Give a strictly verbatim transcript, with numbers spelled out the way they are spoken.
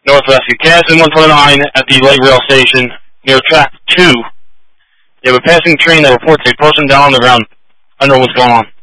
Northwest of Casson one twenty-nine at the light rail station near track two. You have a passing train that reports a person down on the ground. I don't know what's going on.